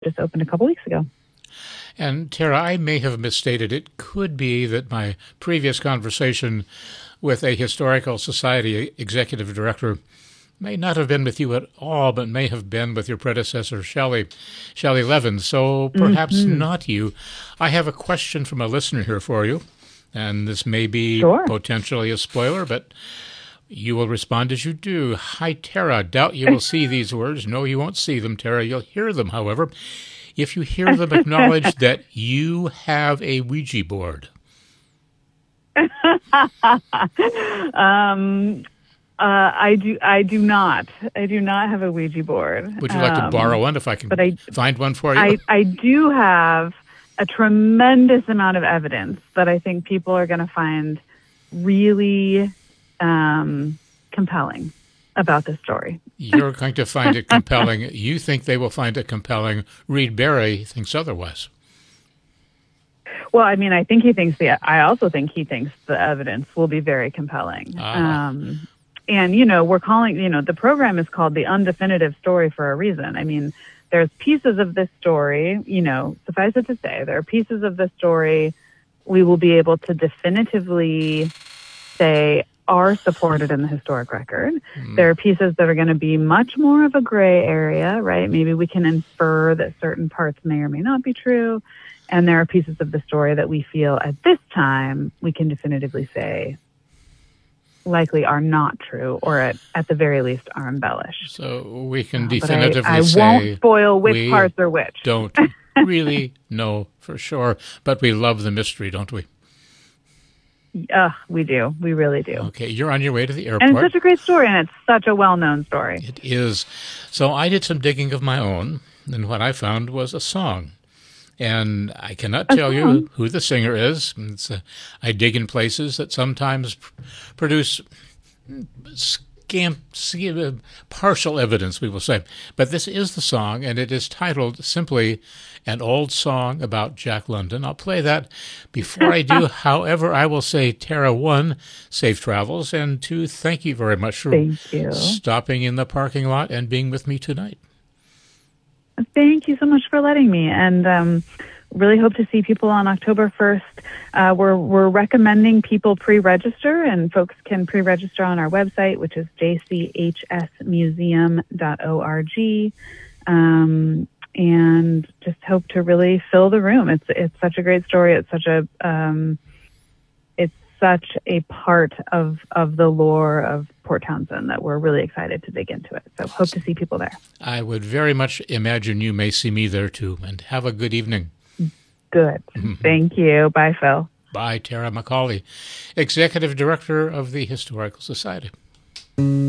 just opened a couple weeks ago. And Tara, I may have misstated. It could be that my previous conversation with a historical society executive director may not have been with you at all, but may have been with your predecessor, Shelley Levin. So perhaps not you. I have a question from a listener here for you, and this may be potentially a spoiler, but you will respond as you do. Hi, Tara. Doubt you will see these words. No, you won't see them, Tara. You'll hear them, however. If you hear them, acknowledge that you have a Ouija board. I do not. I do not have a Ouija board. Would you like to borrow one if I can find one for you? I do have a tremendous amount of evidence that I think people are going to find really compelling about this story. You're going to find it compelling. You think they will find it compelling. Reed Berry thinks otherwise. Well, I mean, I also think he thinks the evidence will be very compelling. And, we're calling, the program is called The Undefinitive Story for a reason. I mean, there's pieces of this story, suffice it to say, there are pieces of this story we will be able to definitively say are supported in the historic record. There are pieces that are going to be much more of a gray area, right? Maybe we can infer that certain parts may or may not be true. And there are pieces of the story that we feel at this time we can definitively say likely are not true, or at the very least are embellished. So we can definitively say... I won't spoil which parts are which. Don't really know for sure, but we love the mystery, don't we? We do. We really do. Okay, you're on your way to the airport. And it's such a great story, and it's such a well-known story. It is. So I did some digging of my own, and what I found was a song. And I cannot tell you who the singer is. I dig in places that sometimes produce partial evidence, we will say. But this is the song, and it is titled simply An Old Song About Jack London. I'll play that. Before I do, however, I will say, Tara, 1, safe travels, and 2, thank you very much for stopping in the parking lot and being with me tonight. Thank you so much for letting me, and really hope to see people on October 1st. We're recommending people pre-register, and folks can pre-register on our website, which is jchsmuseum.org, and just hope to really fill the room. It's such a great story. It's such a part of the lore of Port Townsend that we're really excited to dig into it. So hope to see people there. I would very much imagine you may see me there too. And have a good evening. Good. Thank you. Bye, Phil. Bye, Tara McCauley, Executive Director of the Historical Society.